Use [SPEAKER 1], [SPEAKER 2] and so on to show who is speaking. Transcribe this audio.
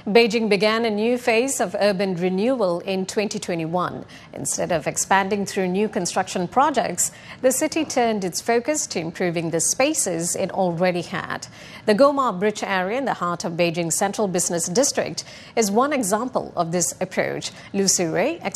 [SPEAKER 1] Beijing began a new phase of urban renewal in 2021. Instead of expanding through new construction projects, the city turned its focus to improving the spaces it already had. The Goma Bridge area in the heart of Beijing's central business district is one example of this approach. Lucy Ray